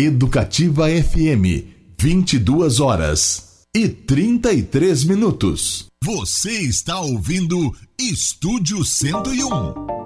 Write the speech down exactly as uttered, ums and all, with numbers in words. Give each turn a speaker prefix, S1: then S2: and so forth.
S1: Educativa F M, vinte e duas horas e trinta e três minutos. Você está ouvindo Estúdio cento e um.